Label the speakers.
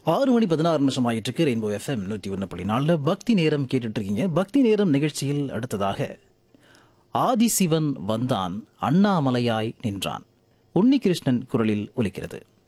Speaker 1: 6:16 ஆயிட்டு இருக்கு. Rainbow FM 101.4 பக்தி நேரம் கேட்டுட்டு இருக்கீங்க. பக்தி நேரம் நிகழ்ச்சியில் அடுத்ததாக ஆதிசிவன் வந்தான் அண்ணாமலையாய் நின்றான் உன்னிகிருஷ்ணன் குரலில் ஒலிக்கிறது.